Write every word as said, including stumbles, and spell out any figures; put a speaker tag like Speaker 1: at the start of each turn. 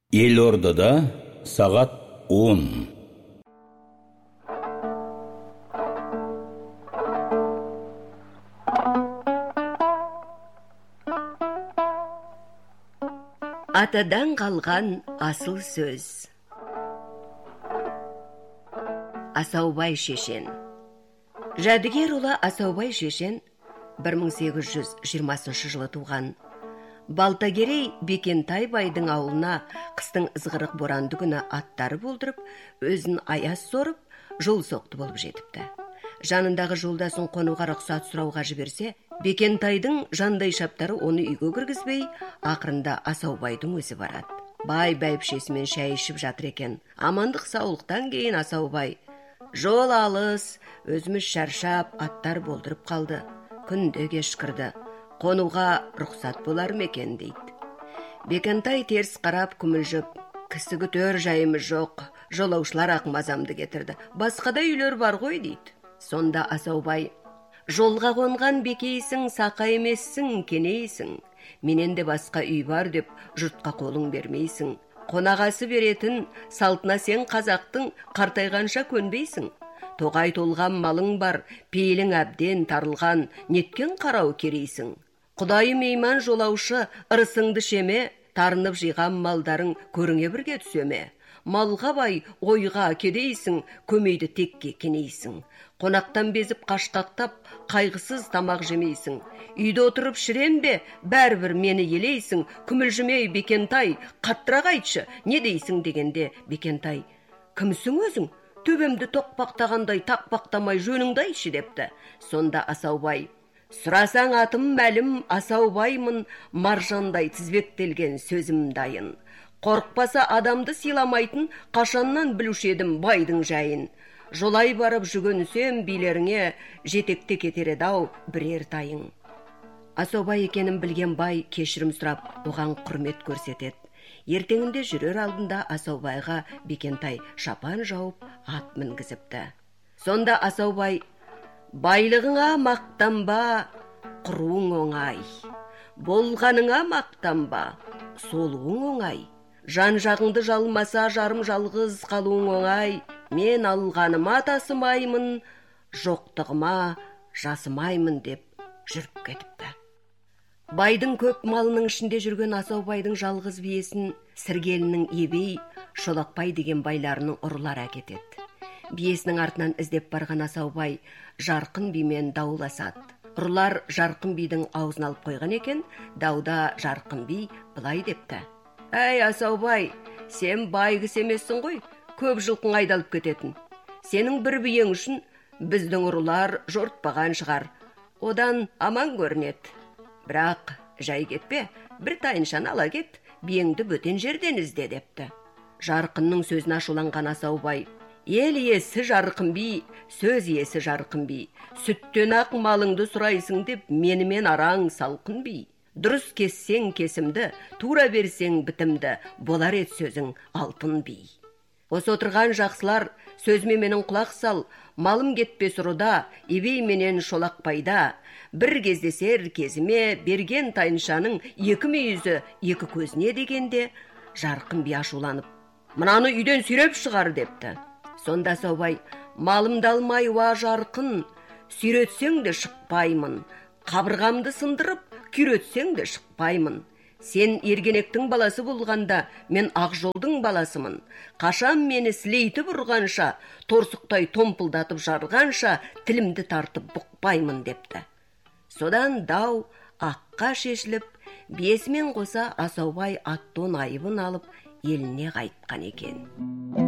Speaker 1: Елордада сағат он.
Speaker 2: Атадан қалған асыл сөз. Асаубай шешен. Жәдігер ұлы Асаубай шешен бір мың сегіз жүз жиырмасыншы жылы туған. Балтагерей Бекентай байдың ауылына қыстың ызғырық боранды күні аттары болдырып, өзін аяз сорып, жол соқты болып жетіпті. Жанындағы жолдасын қонуға рұқсат сұрауға жіберсе, Бекентайдың жандай шаптары оны үйге кіргізбей, ақырында Асаубайдың өзі барады. Бай бәйбішесімен шәй ішіп жатыр екен. Амандық саулықтан кейін Асаубай: "Жол алыс, өзіміз шаршап, аттар болдырып қалды. Күнде кешкірді. Қонуға рұқсат болар ма екен?" дейді. Бекентай теріс қарап күмілжіп: "Кісі күтер жайымыз жоқ, жолаушылар ақ мазамды кетірді. Басқада үйлер бар ғой" дейді. Сонда Асаубай: "Жолға қонған бекейсің, сақа емессің, кенейсің. Менен де басқа үй бар деп жұртқа қолың бермейсің. Қонағасы беретін салтына сен қазақтың, қартайғанша көнбейсің. Тоғай толған малың бар, пейілің әбден тарылған, неткен қарау керейсің. Құдайы мейман жолаушы, ырысыңды шеме, тарынып жиған малдарың көріңе бірге түсеме. Малға бай, ойға кедейсің, көмейді текке кенейсің. Қонақтан безіп қашқақтап, қайғысыз тамақ жемейсің. Үйде отырып шірен бе, бәрібір мені елейсің. Күмілжімей Бекентай, қаттырақ айтшы, не дейсің?" дегенде Бекентай: "Кімсің өзің? Төбемді тоқпақтағандай тақпақтамай жөніңді айтшы" депті. Сонда Асаубай: "Сұрасаң атым мәлім, Асаубаймын, маржандай тізбектелген сөзім дайын. Қорықпаса адамды сыйламайтын, қашаннан білуші едім байдың жайын. Жолай барып жүгінсем билеріңе, жетекте кетер ау бірер тайың." Асаубай екенін білген бай кешірім сұрап, оған құрмет көрсетеді. Ертеңінде жүрер алдында Асаубайға Бекентай шапан жауып ат мінгізіпті. Сонда Асаубай: "Байлығыңа мақтанба, құруың оңай. Болғаныңа мақтанба, солуың оңай. Жан жағыңды жалмаса, жарым жалғыз қалуың оңай. Мен алғаныма тасымаймын, жоқтығыма жасымаймын" деп жүріп кетіпті. Байдың көп малының ішінде жүрген Асаубайдың жалғыз биесін Сіргелінің Ебей, Шолақбай деген байларының ұрылары әкетеді. Биесінің артынан іздеп барған Асаубай Жарқын бимен дауласады. Ұрылар Жарқын бидің аузын алып қойған екен. Дауда Жарқын би былай депті: "Әй Асаубай, сен бай кісі емессің ғой, көп жылқың айдалып кететін. Сенің бір биең үшін біздің ұрылар жортпаған шығар. Одан аман көрінеді. Бірақ жай кетпе, бір тайыншаны ала кет, биеңді бөтен жерден ізде" депті. Жарқынның сөзін ашуланған Асаубай: "Ел иесі Жарқын би, сөз иесі Жарқын би. Сүттен ақ малыңды сұрайсың деп менімен араң салқын би. Дұрыс кессең кесімді, тура берсең бітімді, болар ет сөзің алтын би. Осы отырған жақсылар, сөзіме менің құлақ сал, малым кетпес ұрыда, Ебей менен Шолақбайда. Бір кездесер кезіме, берген тайыншаның екі мүйізі екі көзіне" дегенде Жарқын би ашуланып: "Мынаны үйден сүйреп шығар" депті. Сонда Асаубай: "Малымды алмай уа Жарқын, сүйретсең де шықпаймын. Қабырғамды сындырып, күйретсең де шықпаймын. Сен Ергенектің баласы болғанда, мен Ақжолдың баласымын. Қашан мені сілейтіп ұрғанша, торсықтай томпылдатып жарғанша, тілімді тартып бұқпаймын" депті. Содан дау аққа шешіліп, биесімен қоса Асаубай аттон айыбын алып, еліне қайтқан екен.